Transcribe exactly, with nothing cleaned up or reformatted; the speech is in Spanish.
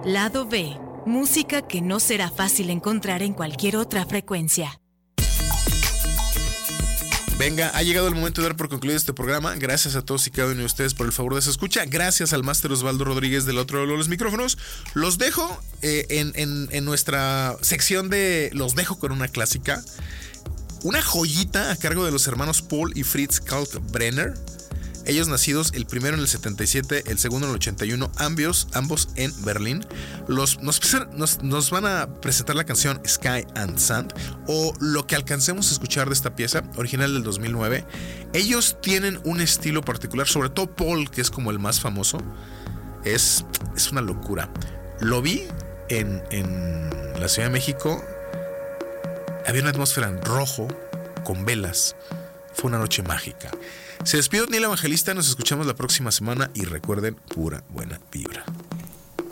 Lado B, música que no será fácil encontrar en cualquier otra frecuencia. Venga, ha llegado el momento de dar por concluido este programa. Gracias a todos y cada uno de ustedes por el favor de su escucha. Gracias al máster Osvaldo Rodríguez del otro lado de los micrófonos. Los dejo eh, en, en, en nuestra sección de Los dejo con una clásica. Una joyita a cargo de los hermanos Paul y Fritz Kalkbrenner. Ellos nacidos el primero en el setenta y siete, el segundo en el ochenta y uno, ambos, ambos en Berlín. Los, nos, nos, nos van a presentar la canción Sky and Sand, o lo que alcancemos a escuchar de esta pieza, original del dos mil nueve. Ellos tienen un estilo particular, sobre todo Paul, que es como el más famoso. Es, es una locura. Lo vi en, en la Ciudad de México. Había una atmósfera en rojo, con velas. Fue una noche mágica. Se despidió Neil Evangelista, nos escuchamos la próxima semana y recuerden, pura buena vibra.